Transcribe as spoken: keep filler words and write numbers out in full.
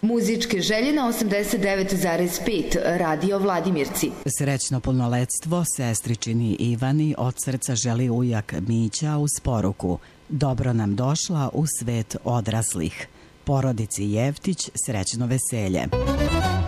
Muzičke želje na osamdeset devet zarez pet Radio Vladimirci. Srećno punoletstvo sestričini Ivani od srca želi ujak Mića uz poruku: dobro nam došla u svet odraslih. Porodici Jeftić srećno veselje.